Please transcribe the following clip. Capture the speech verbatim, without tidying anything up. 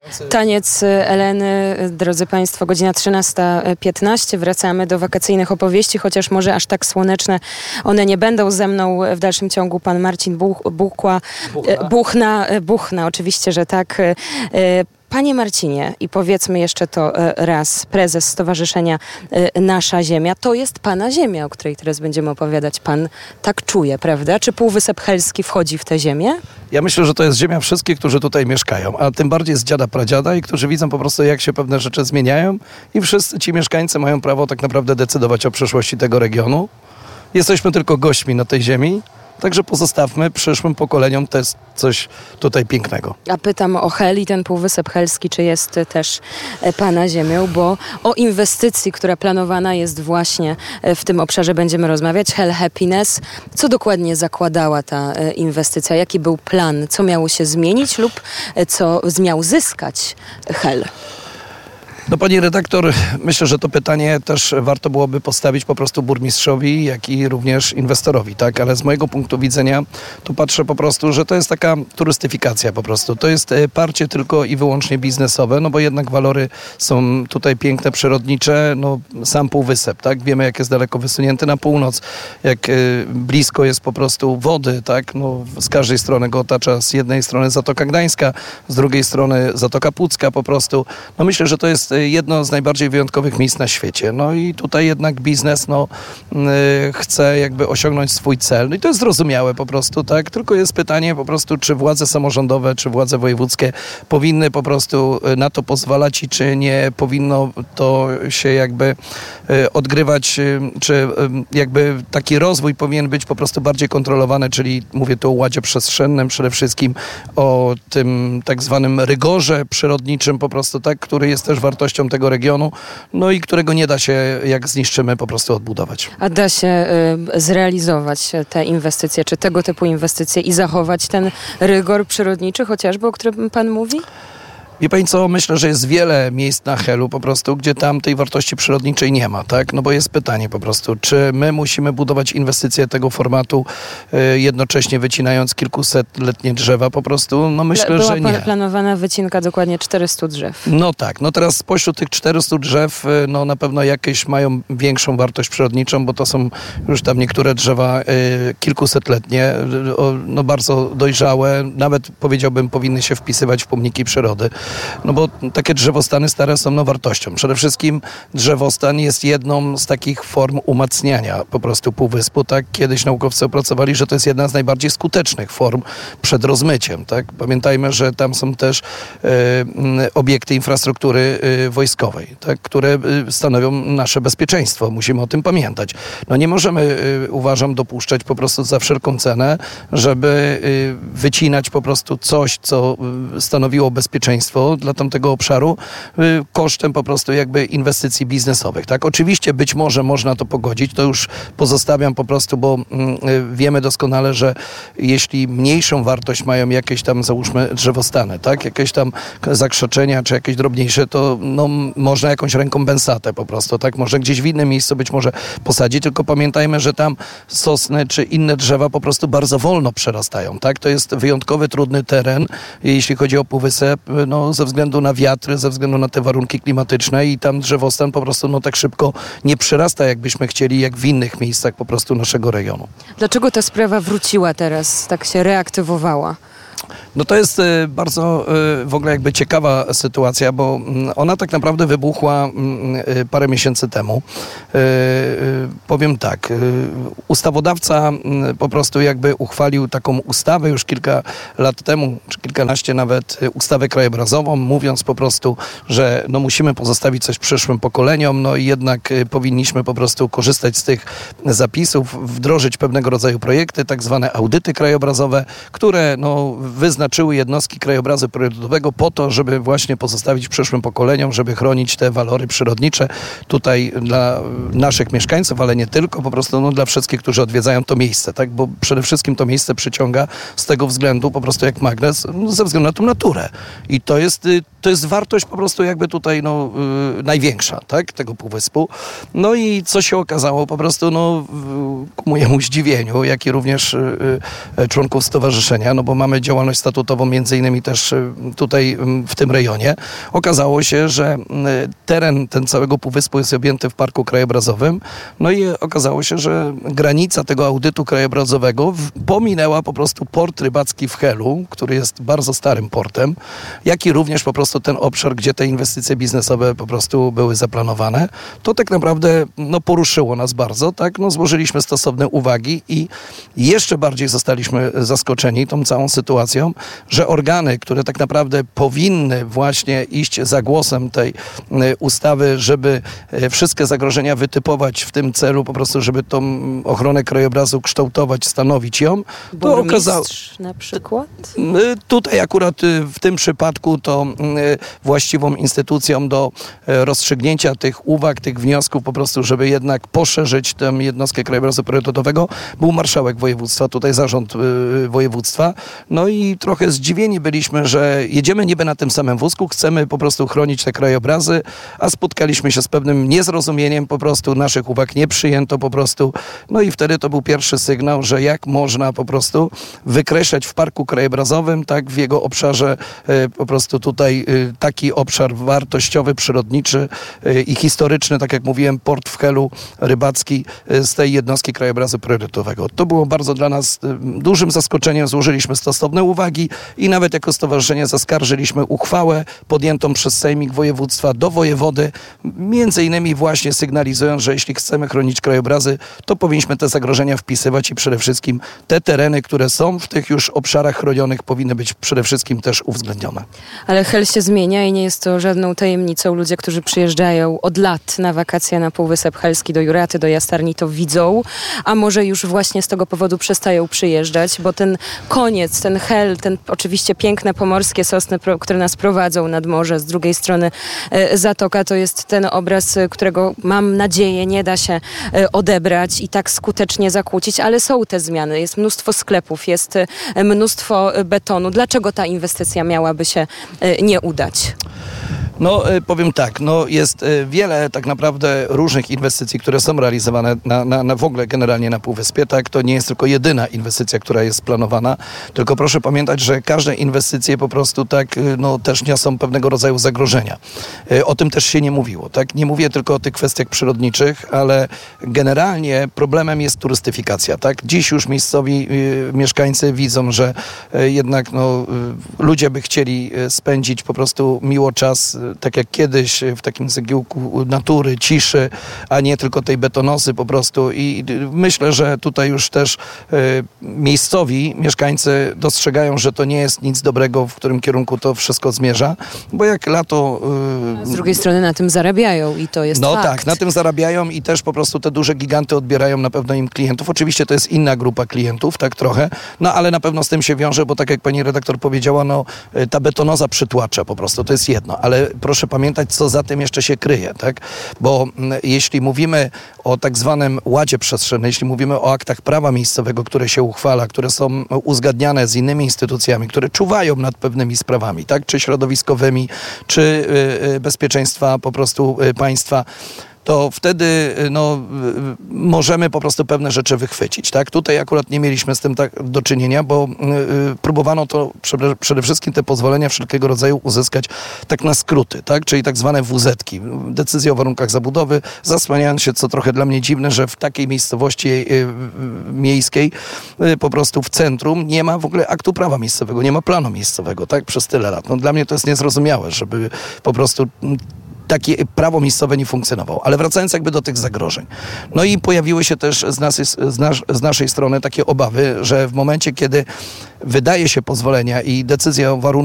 Taniec Eleny, drodzy Państwo, godzina trzynasta piętnaście. Wracamy do wakacyjnych opowieści, chociaż może aż tak słoneczne one nie będą. Ze mną w dalszym ciągu pan Marcin Buch, Buchła, Buchna. Buchna, Buchna, oczywiście, że tak. Panie Marcinie, i powiedzmy jeszcze to raz, prezes Stowarzyszenia Nasza Ziemia, to jest pana ziemia, o której teraz będziemy opowiadać. Pan tak czuje, prawda? Czy Półwysep Helski wchodzi w tę ziemię? Ja myślę, że to jest ziemia wszystkich, którzy tutaj mieszkają, a tym bardziej z dziada, pradziada i którzy widzą po prostu, jak się pewne rzeczy zmieniają i wszyscy ci mieszkańcy mają prawo tak naprawdę decydować o przyszłości tego regionu. Jesteśmy tylko gośćmi na tej ziemi. Także pozostawmy przyszłym pokoleniom też coś tutaj pięknego. A pytam o Hel i ten Półwysep Helski, czy jest też pana ziemią, bo o inwestycji, która planowana jest właśnie w tym obszarze, będziemy rozmawiać. Hel Happiness. Co dokładnie zakładała ta inwestycja? Jaki był plan? Co miało się zmienić lub co miał zyskać Hel? No pani redaktor, myślę, że to pytanie też warto byłoby postawić po prostu burmistrzowi, jak i również inwestorowi, tak? Ale z mojego punktu widzenia tu patrzę po prostu, że to jest taka turystyfikacja po prostu. To jest parcie tylko i wyłącznie biznesowe, no bo jednak walory są tutaj piękne, przyrodnicze, no sam Półwysep, tak? Wiemy, jak jest daleko wysunięty na północ, jak y, blisko jest po prostu wody, tak? No z każdej strony go otacza, z jednej strony Zatoka Gdańska, z drugiej strony Zatoka Pucka po prostu. No myślę, że to jest jedno z najbardziej wyjątkowych miejsc na świecie. No i tutaj jednak biznes no, yy, chce jakby osiągnąć swój cel. No i to jest zrozumiałe po prostu, tak? Tylko jest pytanie po prostu, czy władze samorządowe, czy władze wojewódzkie powinny po prostu na to pozwalać i czy nie powinno to się jakby yy, odgrywać, yy, czy yy, jakby taki rozwój powinien być po prostu bardziej kontrolowany, czyli mówię tu o ładzie przestrzennym, przede wszystkim o tym tak zwanym rygorze przyrodniczym po prostu, tak? Który jest też wartością tego regionu, no i którego nie da się, jak zniszczymy, po prostu odbudować. A da się y, zrealizować te inwestycje, czy tego typu inwestycje i zachować ten rygor przyrodniczy chociażby, o którym pan mówi? Wie pani co, myślę, że jest wiele miejsc na Helu po prostu, gdzie tam tej wartości przyrodniczej nie ma, tak? No bo jest pytanie po prostu, czy my musimy budować inwestycje tego formatu, y, jednocześnie wycinając kilkusetletnie drzewa po prostu? No myślę, Była że nie. Była planowana wycinka dokładnie czterystu drzew. No tak, no teraz spośród tych czterystu drzew, no na pewno jakieś mają większą wartość przyrodniczą, bo to są już tam niektóre drzewa y, kilkusetletnie, y, o, no bardzo dojrzałe, nawet powiedziałbym powinny się wpisywać w pomniki przyrody. No bo takie drzewostany stare są no wartością. Przede wszystkim drzewostan jest jedną z takich form umacniania po prostu półwyspu. Tak? Kiedyś naukowcy opracowali, że to jest jedna z najbardziej skutecznych form przed rozmyciem. Tak? Pamiętajmy, że tam są też e, obiekty infrastruktury e, wojskowej, tak? które e, stanowią nasze bezpieczeństwo. Musimy o tym pamiętać. No nie możemy, e, uważam, dopuszczać po prostu za wszelką cenę, żeby e, wycinać po prostu coś, co e, stanowiło bezpieczeństwo dla tamtego obszaru y, kosztem po prostu jakby inwestycji biznesowych. Tak? Oczywiście być może można to pogodzić, to już pozostawiam po prostu, bo y, wiemy doskonale, że jeśli mniejszą wartość mają jakieś tam, załóżmy, drzewostany, tak? Jakieś tam zakrzaczenia, czy jakieś drobniejsze, to no, można jakąś rekompensatę po prostu, tak? Może gdzieś w innym miejscu być może posadzić, tylko pamiętajmy, że tam sosny czy inne drzewa po prostu bardzo wolno przerastają, tak? To jest wyjątkowy, trudny teren, jeśli chodzi o Półwysep, no ze względu na wiatry, ze względu na te warunki klimatyczne i tam drzewostan po prostu no tak szybko nie przyrasta, jakbyśmy chcieli, jak w innych miejscach po prostu naszego regionu. Dlaczego ta sprawa wróciła teraz, tak się reaktywowała? No to jest y, bardzo y, w ogóle jakby ciekawa sytuacja, bo y, ona tak naprawdę wybuchła y, parę miesięcy temu. Y, y, powiem tak, y, ustawodawca y, po prostu jakby uchwalił taką ustawę już kilka lat temu, czy kilkanaście nawet, y, ustawę krajobrazową, mówiąc po prostu, że no musimy pozostawić coś przyszłym pokoleniom, no i jednak y, powinniśmy po prostu korzystać z tych zapisów, wdrożyć pewnego rodzaju projekty, tak zwane audyty krajobrazowe, które no wyznaczyły jednostki krajobrazu priorytetowego po to, żeby właśnie pozostawić przyszłym pokoleniom, żeby chronić te walory przyrodnicze tutaj dla naszych mieszkańców, ale nie tylko, po prostu no, dla wszystkich, którzy odwiedzają to miejsce, tak? Bo przede wszystkim to miejsce przyciąga z tego względu po prostu jak magnes, no, ze względu na tą naturę. I to jest y, to jest wartość po prostu jakby tutaj no, yy, największa, tak, tego półwyspu. No i co się okazało po prostu, no, ku mojemu zdziwieniu, jak i również yy, członków stowarzyszenia, no bo mamy działalność statutową między innymi też yy, tutaj yy, w tym rejonie. Okazało się, że yy, teren ten całego półwyspu jest objęty w parku krajobrazowym, no i okazało się, że granica tego audytu krajobrazowego w, pominęła po prostu port rybacki w Helu, który jest bardzo starym portem, jak i również po prostu ten obszar, gdzie te inwestycje biznesowe po prostu były zaplanowane. To tak naprawdę no, poruszyło nas bardzo, tak? No, złożyliśmy stosowne uwagi i jeszcze bardziej zostaliśmy zaskoczeni tą całą sytuacją, że organy, które tak naprawdę powinny właśnie iść za głosem tej ustawy, żeby wszystkie zagrożenia wytypować w tym celu, po prostu, żeby tą ochronę krajobrazu kształtować, stanowić ją, to okazało... na przykład? Tutaj akurat w tym przypadku to właściwą instytucją do rozstrzygnięcia tych uwag, tych wniosków po prostu, żeby jednak poszerzyć tę jednostkę krajobrazu priorytetowego, był marszałek województwa, tutaj zarząd województwa. No i trochę zdziwieni byliśmy, że jedziemy niby na tym samym wózku, chcemy po prostu chronić te krajobrazy, a spotkaliśmy się z pewnym niezrozumieniem, po prostu naszych uwag nie przyjęto po prostu. No i wtedy to był pierwszy sygnał, że jak można po prostu wykreślać w parku krajobrazowym, tak w jego obszarze po prostu tutaj taki obszar wartościowy, przyrodniczy i historyczny, tak jak mówiłem, port w Helu rybacki z tej jednostki krajobrazu priorytetowego. To było bardzo dla nas dużym zaskoczeniem. Złożyliśmy stosowne uwagi i nawet jako stowarzyszenie zaskarżyliśmy uchwałę podjętą przez Sejmik Województwa do wojewody, między innymi właśnie sygnalizując, że jeśli chcemy chronić krajobrazy, to powinniśmy te zagrożenia wpisywać i przede wszystkim te tereny, które są w tych już obszarach chronionych, powinny być przede wszystkim też uwzględnione. Ale Hel się zmienia i nie jest to żadną tajemnicą. Ludzie, którzy przyjeżdżają od lat na wakacje na Półwysep Helski, do Juraty, do Jastarni, to widzą, a może już właśnie z tego powodu przestają przyjeżdżać, bo ten koniec, ten Hel, ten oczywiście piękne pomorskie sosny, które nas prowadzą nad morze, z drugiej strony e, zatoka, to jest ten obraz, którego mam nadzieję nie da się e, odebrać i tak skutecznie zakłócić, ale są te zmiany. Jest mnóstwo sklepów, jest e, mnóstwo betonu. Dlaczego ta inwestycja miałaby się e, nie udać? No powiem tak, no jest wiele tak naprawdę różnych inwestycji, które są realizowane na, na, na w ogóle generalnie na Półwyspie, tak? To nie jest tylko jedyna inwestycja, która jest planowana, tylko proszę pamiętać, że każde inwestycje po prostu tak, no też niosą pewnego rodzaju zagrożenia. O tym też się nie mówiło, tak? Nie mówię tylko o tych kwestiach przyrodniczych, ale generalnie problemem jest turystyfikacja, tak? Dziś już miejscowi y, mieszkańcy widzą, że y, jednak no, y, ludzie by chcieli spędzić po prostu miło czas, tak jak kiedyś, w takim cegiełku natury, ciszy, a nie tylko tej betonosy po prostu. I myślę, że tutaj już też y, miejscowi mieszkańcy dostrzegają, że to nie jest nic dobrego, w którym kierunku to wszystko zmierza, bo jak lato... Y, z drugiej strony na tym zarabiają i to jest No fakt. tak, na tym zarabiają i też po prostu te duże giganty odbierają na pewno im klientów. Oczywiście to jest inna grupa klientów, tak trochę, no ale na pewno z tym się wiąże, bo tak jak pani redaktor powiedziała, no ta betonoza przytłacza po prostu, to jest jedno, ale proszę pamiętać, co za tym jeszcze się kryje, tak? Bo m, jeśli mówimy o tak zwanym ładzie przestrzennym, jeśli mówimy o aktach prawa miejscowego, które się uchwala, które są uzgadniane z innymi instytucjami, które czuwają nad pewnymi sprawami, tak? Czy środowiskowymi, czy y, y, bezpieczeństwa po prostu y, państwa, to wtedy no, możemy po prostu pewne rzeczy wychwycić. Tak? Tutaj akurat nie mieliśmy z tym tak do czynienia, bo y, próbowano to przede, przede wszystkim te pozwolenia wszelkiego rodzaju uzyskać tak na skróty, tak? Czyli tak zwane wu zetki. Decyzje o warunkach zabudowy, zasłaniając się, co trochę dla mnie dziwne, że w takiej miejscowości y, y, miejskiej y, po prostu w centrum nie ma w ogóle aktu prawa miejscowego, nie ma planu miejscowego, tak? Przez tyle lat. No, dla mnie to jest niezrozumiałe, żeby po prostu takie prawo miejscowe nie funkcjonowało. Ale wracając jakby do tych zagrożeń. No i pojawiły się też z, nas, z, nas, z naszej strony takie obawy, że w momencie, kiedy wydaje się pozwolenia i decyzja o warunkach